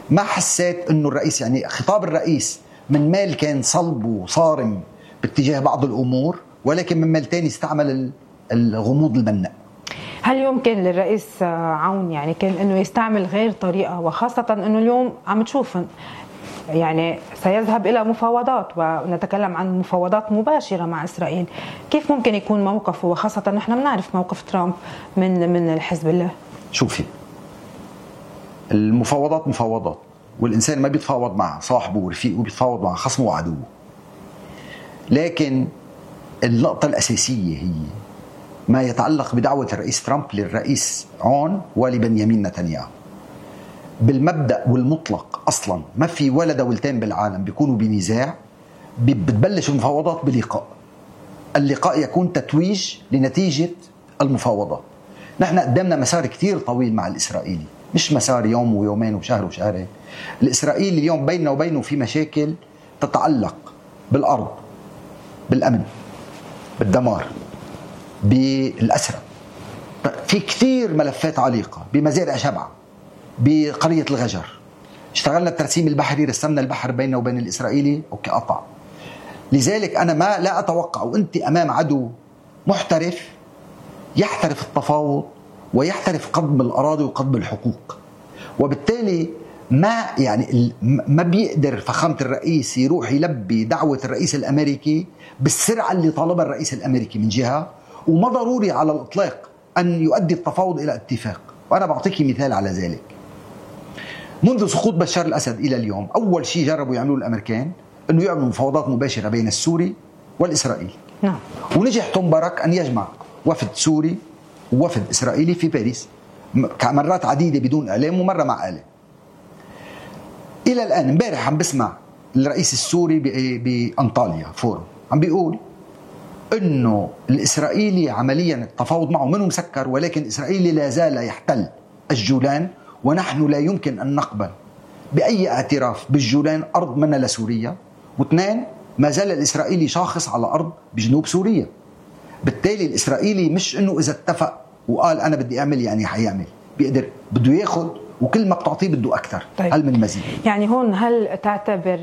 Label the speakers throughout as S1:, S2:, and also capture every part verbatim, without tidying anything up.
S1: ما حسيت انه الرئيس يعني خطاب الرئيس من مال كان صلب وصارم باتجاه بعض الامور، ولكن من مال تاني استعمل الغموض المناء.
S2: هل يمكن للرئيس عون يعني كان انه يستعمل غير طريقه، وخاصه انه اليوم عم تشوف يعني سيذهب الى مفاوضات، ونتكلم عن مفاوضات مباشره مع اسرائيل، كيف ممكن يكون موقفه، وخاصه نحن بنعرف موقف ترامب من من الحزب الله؟
S1: شوفي، المفاوضات مفاوضات، والإنسان ما بيتفاوض مع صاحبه ورفيقه، بيتفاوض مع خصمه وعدوه. لكن النقطة الأساسية هي ما يتعلق بدعوة الرئيس ترامب للرئيس عون ولبنيامين نتنياهو. بالمبدأ والمطلق أصلا ما في ولا دولتين بالعالم بيكونوا بنزاع بتبلش المفاوضات بلقاء. اللقاء يكون تتويج لنتيجة المفاوضات. نحن قدامنا مسار كتير طويل مع الإسرائيلي، مش مسار يوم ويومين وشهر وشهرين. الإسرائيلي اليوم بيننا وبينه في مشاكل تتعلق بالأرض، بالأمن، بالدمار، بالأسرى. في كثير ملفات عالقة، بمزارع شبعة، بقرية الغجر. اشتغلنا الترسيم البحري، رسمنا البحر بيننا وبين الإسرائيلي أوكي قطع. لذلك أنا ما لا أتوقع، وأنت أمام عدو محترف يحترف التفاوض ويحترف قضم الأراضي وقضم الحقوق، وبالتالي ما يعني ما بيقدر فخامة الرئيس يروح يلبي دعوة الرئيس الأمريكي بالسرعة اللي طالبها الرئيس الأمريكي من جهة، وما ضروري على الإطلاق أن يؤدي التفاوض إلى اتفاق. وأنا بعطيك مثال على ذلك. منذ سقوط بشار الأسد إلى اليوم، أول شيء جربوا يعملوه الأمريكان أنه يعملوا مفاوضات مباشرة بين السوري والإسرائيلي. نعم. ونجح توم بارك أن يجمع وفد سوري ووفد إسرائيلي في باريس مرات عديدة بدون إعلام ومرة مع إعلام. إلى الآن امبارح عم بسمع الرئيس السوري بأنطاليا فورم عم بيقول إنه الإسرائيلي عمليا التفاوض معه منه مسكر، ولكن الإسرائيلي لا زال يحتل الجولان، ونحن لا يمكن أن نقبل بأي اعتراف بالجولان أرض منا لسوريا. واثنين، ما زال الإسرائيلي شاخص على أرض بجنوب سوريا. بالتالي الإسرائيلي مش إنه إذا اتفق وقال أنا بدي أعمل يعني حيعمل، بيقدر بده ياخد، وكل ما بتعطيه بده أكثر.
S2: طيب.
S1: هل من مزيد؟
S2: يعني هون هل تعتبر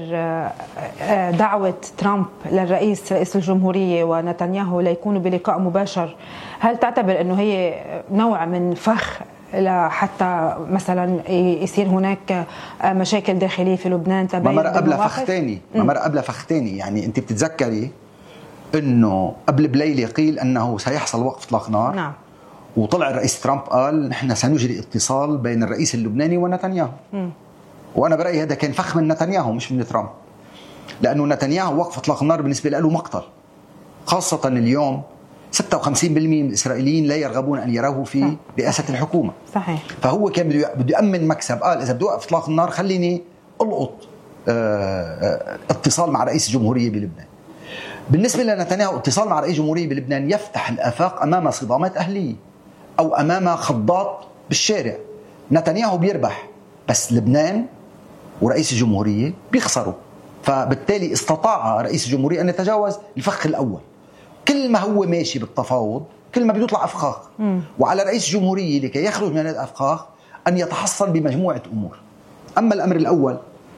S2: دعوة ترامب للرئيس رئيس الجمهورية ونتنياهو ليكونوا بلقاء مباشر، هل تعتبر أنه هي نوع من فخ حتى مثلا يصير هناك مشاكل داخلية في لبنان؟
S1: ما مرة قبل فخ تاني، ما مرة قبل فخ تاني. يعني أنت بتتذكري أنه قبل بليلة قيل أنه سيحصل وقف إطلاق نار. نعم. وطلع الرئيس ترامب قال نحن سنجري اتصال بين الرئيس اللبناني ونتنياهو. م. وأنا برأيي هذا كان فخ من نتنياهو مش من ترامب، لأنه نتنياهو وقف إطلاق النار بالنسبة له مقتل، خاصة اليوم ستة وخمسين بالمئة من الإسرائيليين لا يرغبون أن يروه في رئاسة الحكومة. صحيح. فهو كان بده يأمن مكسب، قال إذا بدي أوقف إطلاق النار خليني ألقط اتصال مع رئيس الجمهورية بلبنان. بالنسبة لنتنياهو اتصال مع رئيس الجمهورية بلبنان يفتح الآفاق أمام صدامات أهلية أو أمام خضات بالشارع. نتنياهو بيربح، بس لبنان ورئيس الجمهورية بيخسروا. فبالتالي استطاع رئيس الجمهورية أن يتجاوز الفخ الأول. كل ما هو ماشي بالتفاوض كل ما بيطلع أفخاخ، وعلى رئيس الجمهورية لكي يخرج من الأفخاخ أن يتحصن بمجموعة أمور. أما الأمر الأول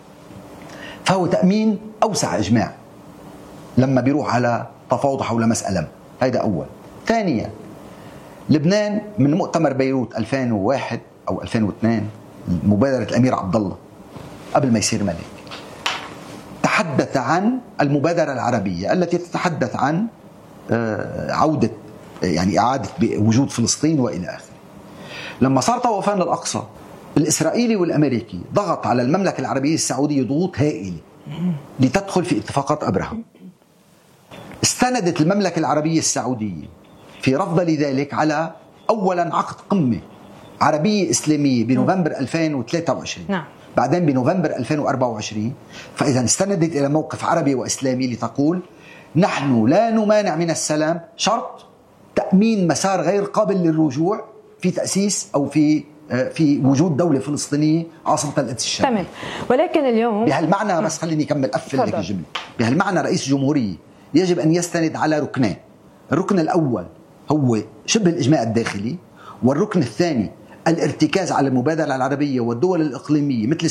S1: فهو تأمين أوسع إجماع لما بيروح على تفاوض حول مسألة، هذا أول. ثانيا، لبنان من مؤتمر بيروت ألفين وواحد أو ألفين واثنين، مبادرة الأمير عبد الله قبل ما يصير ملك، تحدث عن المبادرة العربية التي تتحدث عن عودة يعني إعادة وجود فلسطين وإلى آخره. لما صار طوفان الأقصى، الإسرائيلي والأمريكي ضغط على المملكة العربية السعودية ضغوط هائلة لتدخل في اتفاقات أبراهام. استندت المملكة العربية السعودية في رفض لذلك على أولا عقد قمة عربية إسلامية بنوفمبر ألفين وثلاثة وعشرين، نعم. بعدين بنوفمبر ألفين وأربعة وعشرين. فإذا استندت إلى موقف عربي وإسلامي لتقول نحن لا نمانع من السلام، شرط تأمين مسار غير قابل للرجوع في تأسيس أو في في وجود دولة فلسطينية عاصمة القدس الشرقية. تمام.
S2: ولكن اليوم
S1: بهالمعنى بس خليني أكمل أقفل لك الجملة. بهالمعنى رئيس الجمهورية يجب أن يستند على ركنين. الركن الأول هو شبه الإجماع الداخلي، والركن الثاني الارتكاز على المبادرة العربية والدول الإقليمية مثل